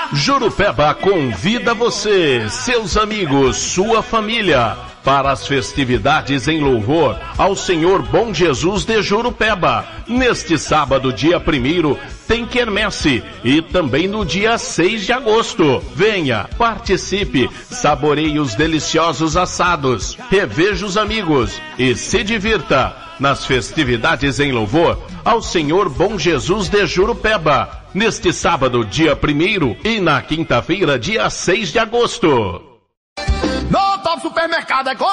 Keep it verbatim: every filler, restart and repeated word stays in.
Jurupeba convida você, seus amigos, sua família, para as festividades em louvor ao Senhor Bom Jesus de Jurupeba. Neste sábado, dia primeiro, tem quermesse e também no dia seis de agosto. Venha, participe, saboreie os deliciosos assados, reveja os amigos e se divirta nas festividades em louvor ao Senhor Bom Jesus de Jurupeba. Neste sábado, dia primeiro e na quinta-feira, dia seis de agosto. No Top Supermercado é